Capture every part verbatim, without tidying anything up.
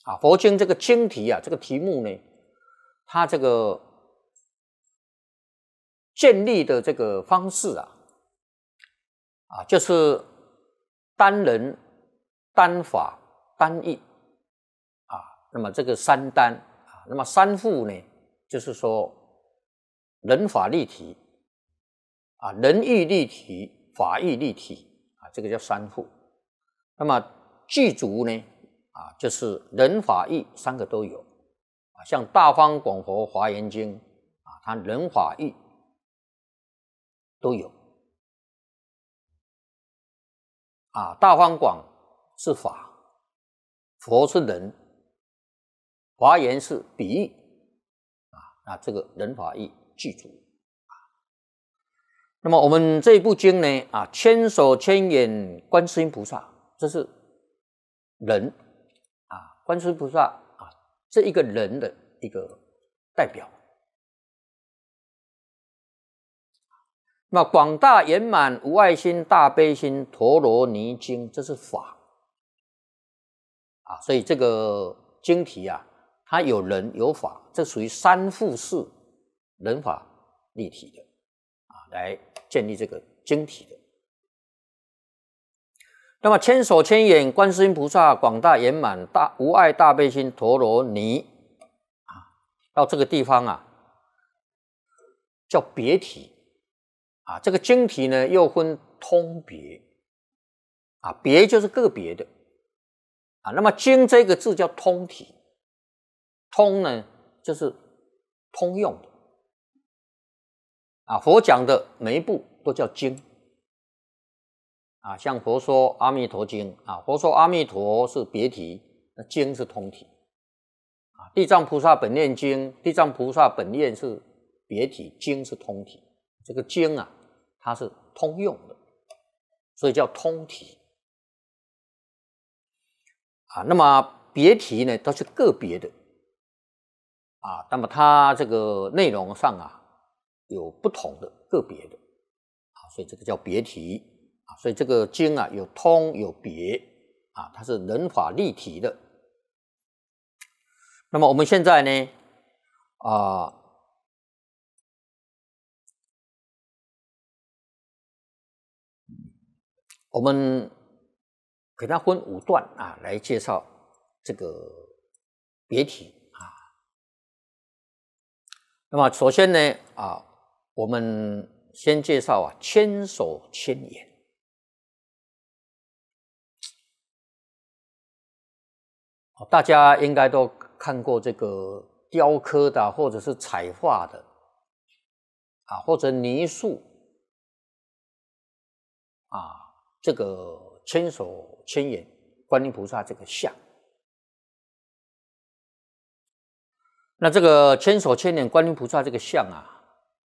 啊，佛经这个经题啊，这个题目呢，它这个建立的这个方式啊，啊，就是单人、单法、单义啊。那么这个三单啊，那么三复呢，就是说人法立体啊，人义立体，法义立体啊，这个叫三复。那么具足呢啊，就是人法义三个都有啊，像《大方广佛华严经》啊，它人法义都有啊。大方广是法，佛是人，华严是比喻啊，那这个人法义具足啊。那么我们这部经呢啊，千手千眼观世音菩萨，这是人啊，观世音菩萨啊，这一个人的一个代表。那么广大圆满无碍心大悲心陀罗尼经，这是法啊，所以这个经题啊，它有人有法，这属于三复式人法立体的啊，来建立这个经题的。那么千手千眼观世音菩萨广大圆满大无碍大悲心陀罗尼啊，到这个地方啊，叫别题啊。这个经题呢又分通别啊，别就是个别的啊。那么经这个字叫通体，通呢就是通用的啊。佛讲的每一部都叫经啊，像佛说阿弥陀经啊，佛说阿弥陀是别题，那经是通体啊。地藏菩萨本愿经，地藏菩萨本愿是别题，经是通体。这个经啊，它是通用的，所以叫通体啊。那么别题呢，都是个别的啊。那么它这个内容上啊，有不同的个别的啊，所以这个叫别题。所以这个经啊，有通有别啊，它是人法立体的。那么我们现在呢，啊、呃，我们给它分五段啊，来介绍这个别题啊。那么首先呢，啊，我们先介绍啊，千手千眼。大家应该都看过这个雕刻的，或者是彩画的啊，或者泥塑啊，这个千手千眼观音菩萨这个像。那这个千手千眼观音菩萨这个像啊，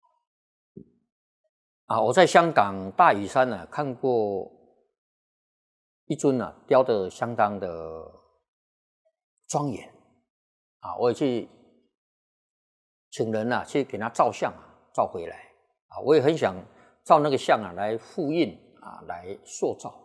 啊，我在香港大屿山呢、啊、看过一尊啊，雕的相当的庄严啊，我也去请人啊去给他照相啊，照回来啊，我也很想照那个像啊来复印啊，来塑造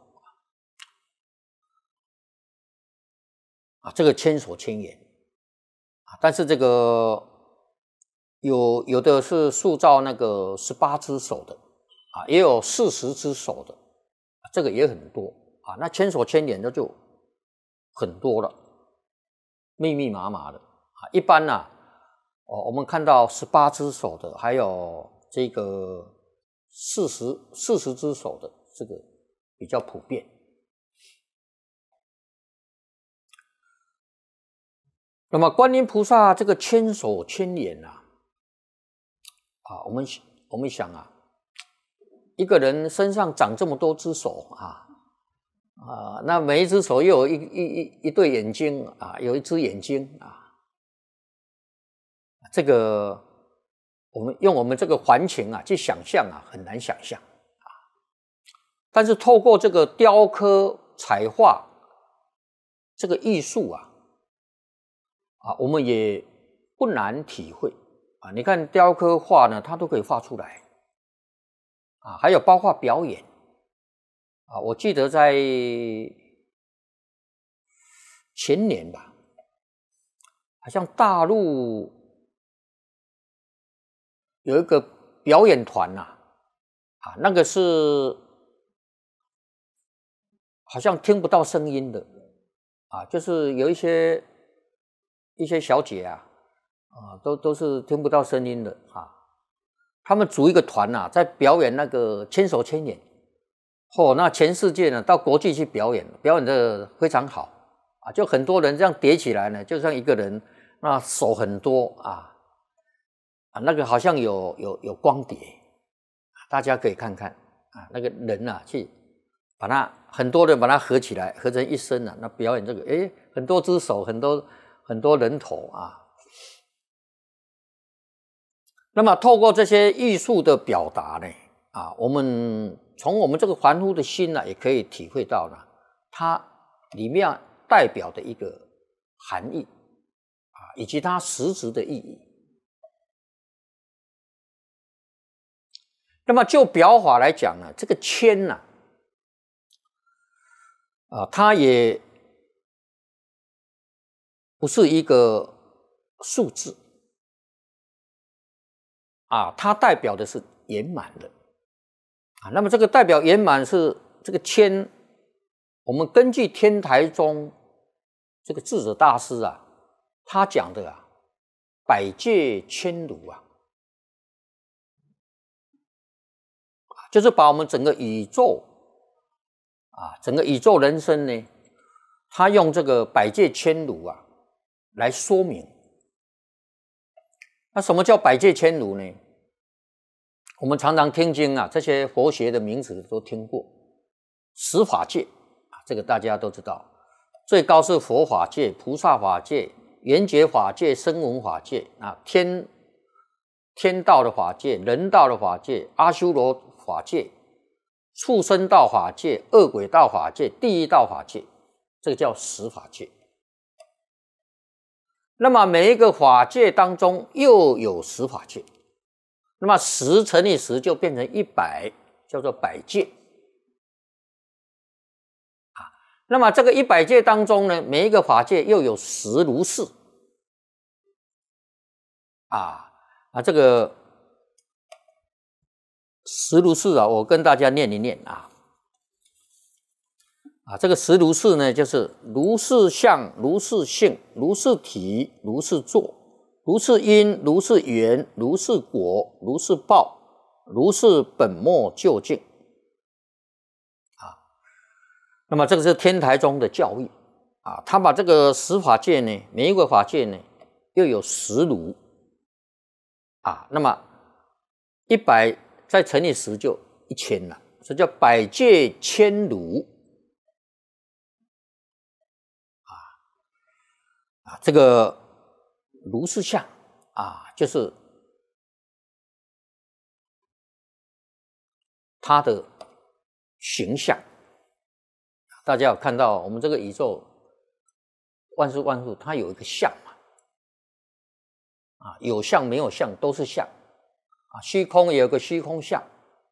啊，这个千手千眼啊，但是这个有有的是塑造那个十八只手的啊，也有四十只手的，这个也很多啊，那千手千眼的就很多了。密密麻麻的啊，一般呢、啊，哦，我们看到十八只手的，还有这个四十四十只手的，这个比较普遍。那么观音菩萨这个千手千眼啊，啊，我们我们想啊，一个人身上长这么多只手啊。啊，那每一只手又有一一一一对眼睛啊，有一只眼睛啊，这个我们用我们这个环境啊去想象啊，很难想象啊。但是透过这个雕刻彩画这个艺术啊，啊，我们也不难体会啊。你看雕刻画呢，它都可以画出来啊，还有包括表演。啊，我记得在前年吧， 好像大陆有一个表演团呐、啊，啊，那个是好像听不到声音的啊，就是有一些一些小姐啊，啊，都都是听不到声音的啊。他们组一个团呐、啊，在表演那个千手千眼，哦，那全世界呢到国际去表演，表演的非常好啊，就很多人这样叠起来呢，就像一个人，那手很多啊，啊，那个好像有有有光碟，大家可以看看啊，那个人啊去把它很多人把它合起来，合成一身啊，那表演这个，诶，很多只手，很多很多人头啊。那么透过这些艺术的表达呢，啊，我们从我们这个凡夫的心呢、啊，也可以体会到呢，它里面代表的一个含义啊，以及它实质的意义。那么就表法来讲呢，这个千呢、啊，啊，它也不是一个数字。啊，它代表的是圆满的啊。那么这个代表圆满是这个千，我们根据天台宗这个智者大师啊，他讲的啊，百界千如啊，就是把我们整个宇宙啊，整个宇宙人生呢，他用这个百界千如啊来说明。那什么叫百界千如呢？我们常常听经啊，这些佛学的名词都听过。十法界啊，这个大家都知道，最高是佛法界、菩萨法界、缘觉法界、声闻法界啊，天天道的法界、人道的法界、阿修罗法界、畜生道法界、恶鬼道法界、地狱道法界，这个叫十法界。那么每一个法界当中又有十法界，那么十乘以十就变成一百，叫做百界啊。那么这个一百界当中呢，每一个法界又有十如是啊啊，这个十如是啊，我跟大家念一念啊。啊，这个十如是呢，就是如是相、如是性、如是体、如是作、如是因、如是缘、如是果、如是报、如是本末究竟。啊，那么这个是天台宗的教义啊，他把这个十法界呢，每一个法界呢，又有十如啊，那么一百再乘以十就一千了，所以叫百界千如。啊，这个如是相啊，就是它的形象。大家有看到我们这个宇宙万事万物，它有一个相嘛？啊，有相没有相都是相啊。虚空也有个虚空相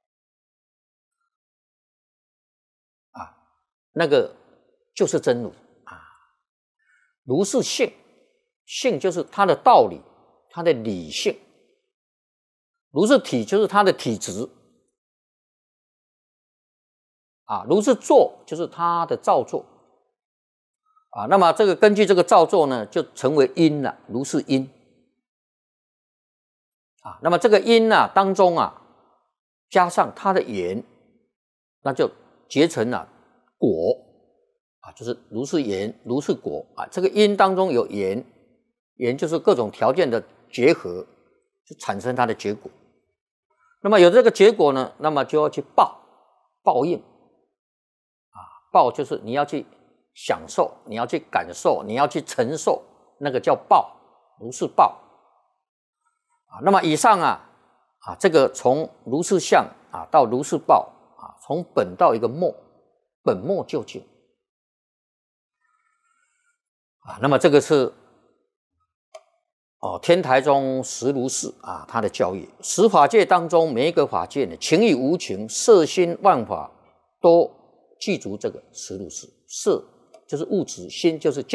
啊，那个就是真如。如是性，性就是它的道理，它的理性。如是体就是它的体质啊，如是作就是它的造作啊。那么这个根据这个造作呢，就成为因了，如是因啊。那么这个因啊当中啊，加上它的缘，那就结成了果。啊，就是如是缘，如是果啊。这个因当中有缘，缘就是各种条件的结合，就产生它的结果。那么有这个结果呢，那么就要去报报应啊。报就是你要去享受，你要去感受，你要去承受，那个叫报，如是报啊。那么以上啊啊，这个从如是相啊到如是报啊，从本到一个末，本末究竟。啊，那么这个是哦，天台宗十如是啊，他的教义。十法界当中，每一个法界呢，情与无情、色心万法，都具足这个十如是。色就是物质，心就是